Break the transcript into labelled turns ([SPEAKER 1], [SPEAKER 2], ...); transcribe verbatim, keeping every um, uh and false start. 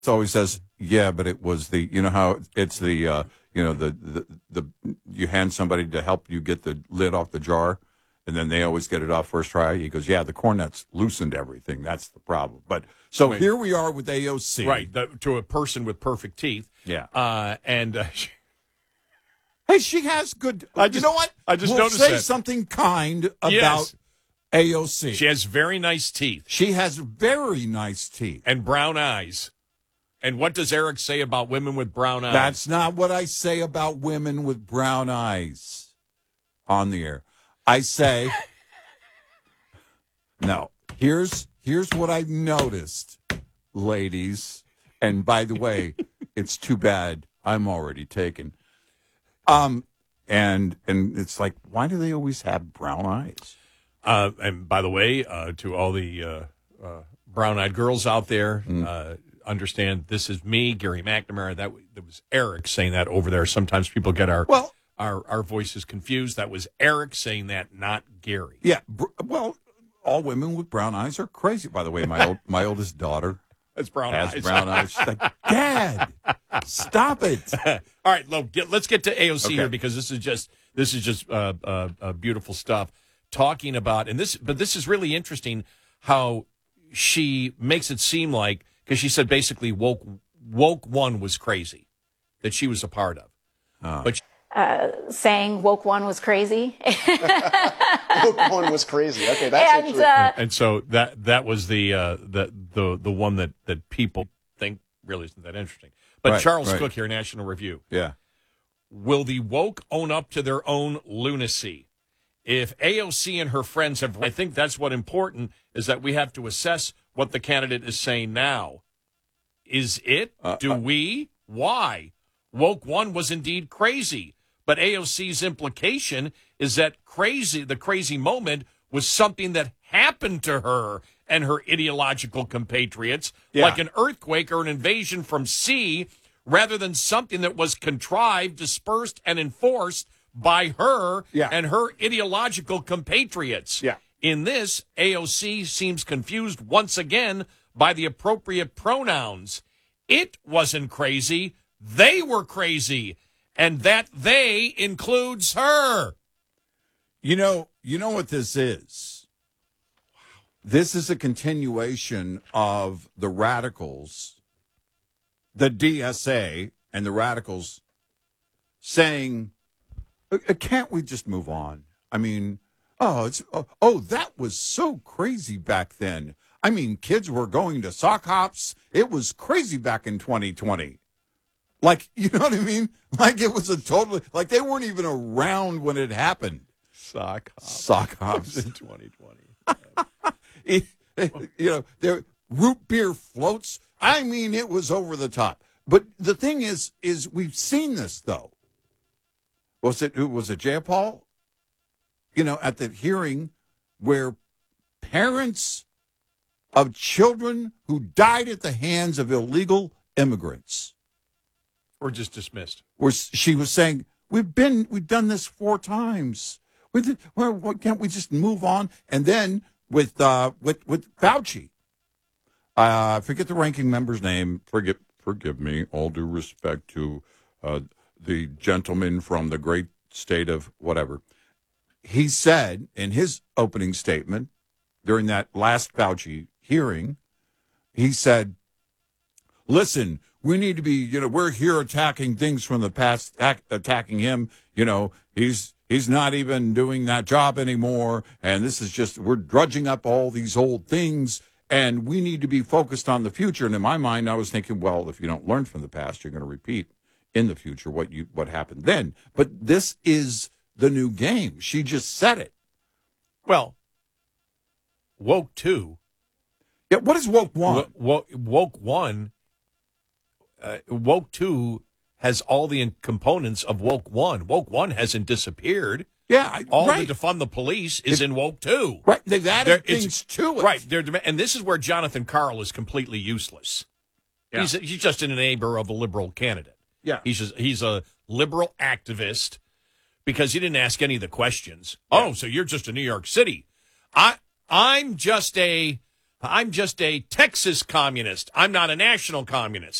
[SPEAKER 1] always says, yeah, but it was the, you know how it's the, uh, you know, the, the, the, you hand somebody to help you get the lid off the jar, and then they always get it off first try. He goes, yeah, the cornet's loosened everything. That's the problem. But so Wait. here we are with A O C.
[SPEAKER 2] Right, the, to a person with perfect teeth.
[SPEAKER 1] Yeah.
[SPEAKER 2] Uh, and, uh,
[SPEAKER 1] hey, she has good,
[SPEAKER 2] I just,
[SPEAKER 1] you know what?
[SPEAKER 2] I just
[SPEAKER 1] we'll
[SPEAKER 2] noticed
[SPEAKER 1] say
[SPEAKER 2] that.
[SPEAKER 1] something kind about
[SPEAKER 2] yes.
[SPEAKER 1] A O C.
[SPEAKER 2] She has very nice teeth.
[SPEAKER 1] She has very nice teeth.
[SPEAKER 2] And brown eyes. And what does Eric say about women with brown eyes?
[SPEAKER 1] That's not what I say about women with brown eyes on the air. I say, no, here's here's what I've noticed, ladies. And by the way, it's too bad I'm already taken. Um, and and it's like, why do they always have brown eyes?
[SPEAKER 2] Uh, and by the way, uh, to all the uh, uh, brown-eyed girls out there, mm. uh, understand this is me, Gary McNamara. That, that was Eric saying that over there. Sometimes people get our
[SPEAKER 1] well,
[SPEAKER 2] our our voices confused. That was Eric saying that, not Gary.
[SPEAKER 1] Yeah. Br- well, all women with brown eyes are crazy. By the way, my old, my oldest daughter
[SPEAKER 2] has brown
[SPEAKER 1] has
[SPEAKER 2] eyes.
[SPEAKER 1] brown eyes. She's like, Dad, stop it.
[SPEAKER 2] All right, look, get, let's get to A O C
[SPEAKER 1] okay.
[SPEAKER 2] here because this is just this is just uh, uh, uh, beautiful stuff. Talking about and this, but this is really interesting how she makes it seem like. Because she said basically woke woke one was crazy that she was a part of.
[SPEAKER 1] Oh.
[SPEAKER 2] But she,
[SPEAKER 3] uh, saying woke one was crazy.
[SPEAKER 4] Woke one was crazy. Okay, that's
[SPEAKER 3] and,
[SPEAKER 4] actually...
[SPEAKER 3] uh,
[SPEAKER 2] and so that that was the uh, the the the one that, that people think really isn't that interesting. But
[SPEAKER 1] right,
[SPEAKER 2] Charles
[SPEAKER 1] right.
[SPEAKER 2] Cook here, National Review.
[SPEAKER 1] Yeah.
[SPEAKER 2] Will the woke own up to their own lunacy? If A O C and her friends have, I think that's what important is that we have to assess what the candidate is saying now. Is it?
[SPEAKER 1] Uh,
[SPEAKER 2] Do
[SPEAKER 1] uh,
[SPEAKER 2] we? Why? Woke one was indeed crazy, but A O C's implication is that crazy, the crazy moment was something that happened to her and her ideological compatriots,
[SPEAKER 1] yeah.
[SPEAKER 2] like an earthquake or an invasion from sea, rather than something that was contrived, dispersed, and enforced by her
[SPEAKER 1] yeah.
[SPEAKER 2] and her ideological compatriots.
[SPEAKER 1] Yeah.
[SPEAKER 2] In this, A O C seems confused once again by the appropriate pronouns. It wasn't crazy. They were crazy. And that they includes her.
[SPEAKER 1] You know, you know what this is? This is a continuation of the radicals, the D S A and the radicals saying, can't we just move on? I mean, oh, it's oh, oh, that was so crazy back then. I mean, kids were going to sock hops. It was crazy back in twenty twenty. Like, you know what I mean? Like it was a totally, like they weren't even around when it happened.
[SPEAKER 2] Sock hops.
[SPEAKER 1] Sock hops
[SPEAKER 2] in twenty twenty.
[SPEAKER 1] You know, there root beer floats. I mean, it was over the top. But the thing is, is we've seen this though. Was it, was it Jayapal? You know, at the hearing where parents of children who died at the hands of illegal immigrants
[SPEAKER 2] Or just dismissed.
[SPEAKER 1] were, she was saying, we've been, we've done this four times. We did, why, why can't we just move on? And then with, uh, with, with Fauci, uh, I forget the ranking member's name. Forgive, forgive me, all due respect to, uh, the gentleman from the great state of whatever. He said in his opening statement during that last Fauci hearing, he said, listen, we need to be, you know, we're here attacking things from the past, attack, attacking him. You know, he's he's not even doing that job anymore. And this is just, we're drudging up all these old things. And we need to be focused on the future. And in my mind, I was thinking, well, if you don't learn from the past, you're going to repeat in the future what you what happened then. But this is the new game. She just said it.
[SPEAKER 2] Well, woke two.
[SPEAKER 1] Yeah, what is woke one?
[SPEAKER 2] Woke, woke one. Uh, woke two has all the components of woke one. Woke one hasn't disappeared.
[SPEAKER 1] Yeah,
[SPEAKER 2] all
[SPEAKER 1] right.
[SPEAKER 2] the defund the police is
[SPEAKER 1] it,
[SPEAKER 2] in woke two.
[SPEAKER 1] Right, they've added
[SPEAKER 2] They're,
[SPEAKER 1] things to it.
[SPEAKER 2] Right, they're, and this is where Jonathan Karl is completely useless. Yeah. He's he's just an enabler of a liberal candidate.
[SPEAKER 1] Yeah,
[SPEAKER 2] he's just, he's a liberal activist because he didn't ask any of the questions.
[SPEAKER 1] Yeah.
[SPEAKER 2] Oh, so you're just a New York City? I I'm just a I'm just a Texas communist. I'm not a national communist.